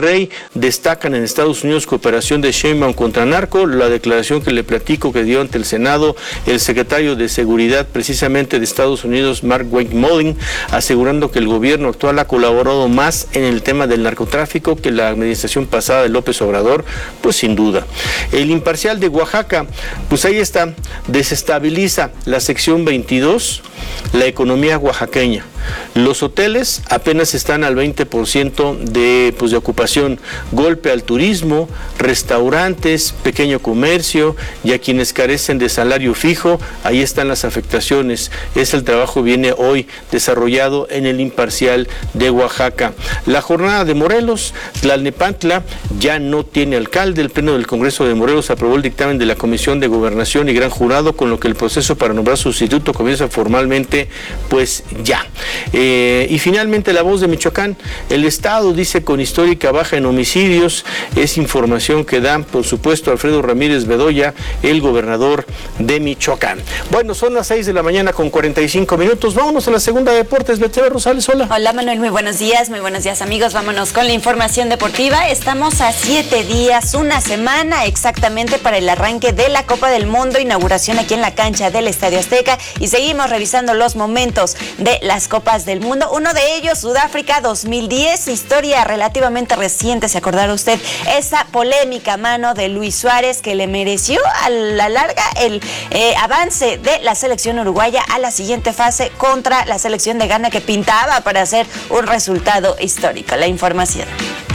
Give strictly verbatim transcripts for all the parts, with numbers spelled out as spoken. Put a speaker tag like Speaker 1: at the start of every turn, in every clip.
Speaker 1: Monterrey. Destacan en Estados Unidos cooperación de Sheinbaum contra narco, la declaración que le platico que dio ante el Senado el secretario de Seguridad precisamente de Estados Unidos, Mark Wade, asegurando que el gobierno actual ha colaborado más en el tema del narcotráfico que la administración pasada de López Obrador, pues sin duda. El Imparcial de Oaxaca, pues ahí está, desestabiliza la sección veintidós, la economía oaxaqueña. Los hoteles apenas están al veinte por ciento de, pues, de ocupación, golpe al turismo, restaurantes, pequeño comercio y a quienes carecen de salario fijo, ahí están las afectaciones. Es el trabajo viene hoy desarrollado en el Imparcial de Oaxaca. La jornada de Morelos, Tlalnepantla ya no tiene alcalde. El Pleno del Congreso de Morelos aprobó el dictamen de la Comisión de Gobernación y Gran Jurado, con lo que el proceso para nombrar sustituto comienza formalmente, pues ya. Eh, y finalmente La Voz de Michoacán, el Estado dice con histórica baja en homicidios, es información que da, por supuesto, Alfredo Ramírez Bedoya, el gobernador de Michoacán. Bueno, son las seis de la mañana con cuarenta y cinco minutos, vámonos a la segunda de deportes. Betsabe Rosales, hola.
Speaker 2: Hola Manuel, muy buenos días, muy buenos días amigos, vámonos con la información deportiva. Estamos a siete días, una semana exactamente para el arranque de la Copa del Mundo, inauguración aquí en la cancha del Estadio Azteca, y seguimos revisando los momentos de las Copas del Mundo. Uno de ellos, Sudáfrica dos mil diez, historia relativamente reciente, se acordará usted, esa polémica mano de Luis Suárez que le mereció a la larga el eh, avance de la selección uruguaya a la siguiente fase contra la selección de Ghana, que pintaba para hacer un resultado histórico. La información.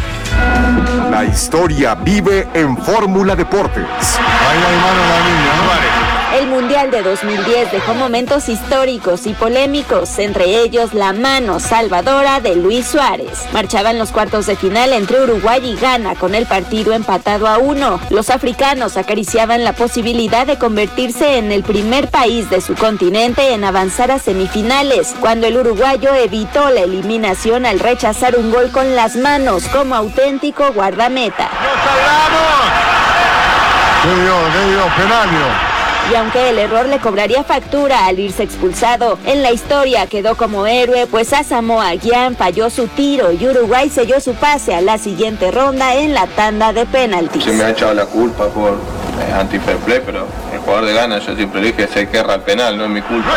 Speaker 3: La historia vive en Fórmula Deportes.
Speaker 4: Ahí hay mano la niña, ¿no? Vale.
Speaker 2: El Mundial de dos mil diez dejó momentos históricos y polémicos, entre ellos la mano salvadora de Luis Suárez. Marchaban los cuartos de final entre Uruguay y Ghana, con el partido empatado a uno. Los africanos acariciaban la posibilidad de convertirse en el primer país de su continente en avanzar a semifinales, cuando el uruguayo evitó la eliminación al rechazar un gol con las manos como auténtico guardameta.
Speaker 4: ¡Nos salvamos! ¿Qué dio? ¿Qué dio? Penalio.
Speaker 2: Y aunque el error le cobraría factura al irse expulsado, en la historia quedó como héroe, pues Asamoah Gyan falló su tiro y Uruguay selló su pase a la siguiente ronda en la tanda de penaltis.
Speaker 5: Se me ha echado la culpa por eh, anti-fair play, pero el jugador de Ghana, yo siempre dije que se querra el penal, no es mi culpa.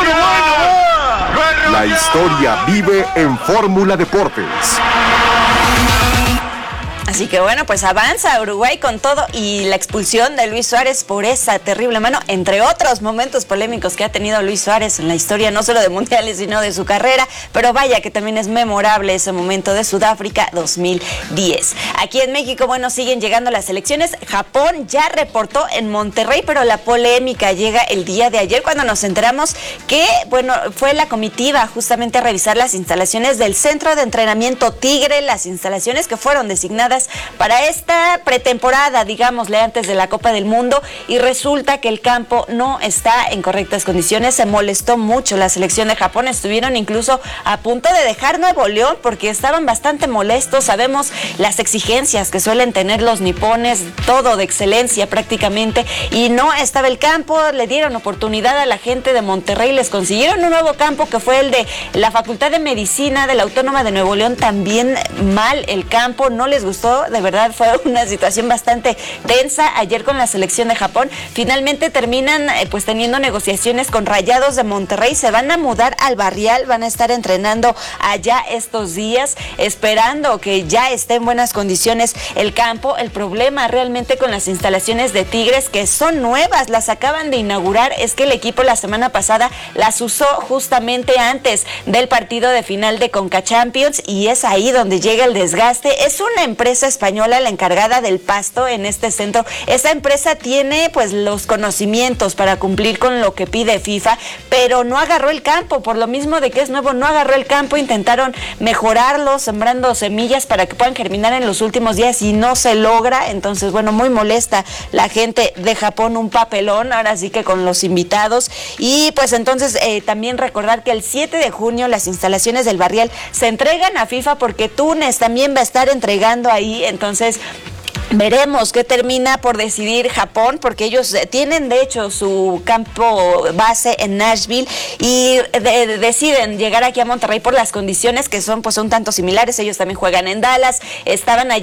Speaker 3: La historia vive en Fórmula Deportes.
Speaker 2: Así que bueno, pues avanza Uruguay con todo, y la expulsión de Luis Suárez por esa terrible mano, entre otros momentos polémicos que ha tenido Luis Suárez en la historia, no solo de mundiales, sino de su carrera, pero vaya que también es memorable ese momento de Sudáfrica dos mil diez. Aquí en México, bueno, siguen llegando las elecciones. Japón ya reportó en Monterrey, pero la polémica llega el día de ayer cuando nos enteramos que, bueno, fue la comitiva justamente a revisar las instalaciones del Centro de Entrenamiento Tigre, las instalaciones que fueron designadas para esta pretemporada, digámosle, antes de la Copa del Mundo, y resulta que el campo no está en correctas condiciones. Se molestó mucho la selección de Japón, estuvieron incluso a punto de dejar Nuevo León porque estaban bastante molestos. Sabemos las exigencias que suelen tener los nipones, todo de excelencia prácticamente, y no estaba el campo. Le dieron oportunidad a la gente de Monterrey, les consiguieron un nuevo campo que fue el de la Facultad de Medicina de la Autónoma de Nuevo León. También mal el campo, no les gustó. De verdad fue una situación bastante tensa ayer con la selección de Japón. Finalmente terminan eh, pues teniendo negociaciones con Rayados de Monterrey. Se van a mudar al Barrial, van a estar entrenando allá estos días, esperando que ya esté en buenas condiciones el campo. El problema realmente con las instalaciones de Tigres, que son nuevas, las acaban de inaugurar, es que el equipo la semana pasada las usó justamente antes del partido de final de Conca Champions, y es ahí donde llega el desgaste. Es una empresa española la encargada del pasto en este centro. Esta empresa tiene pues los conocimientos para cumplir con lo que pide FIFA, pero no agarró el campo, por lo mismo de que es nuevo, no agarró el campo. Intentaron mejorarlo sembrando semillas para que puedan germinar en los últimos días y no se logra. Entonces, bueno, muy molesta la gente de Japón, un papelón ahora sí que con los invitados. Y pues entonces eh, también recordar que el siete de junio las instalaciones del Barrial se entregan a FIFA porque Túnez también va a estar entregando ahí. Entonces veremos qué termina por decidir Japón, porque ellos tienen de hecho su campo base en Nashville y de, de, deciden llegar aquí a Monterrey por las condiciones que son pues un tanto similares. Ellos también juegan en Dallas, estaban allí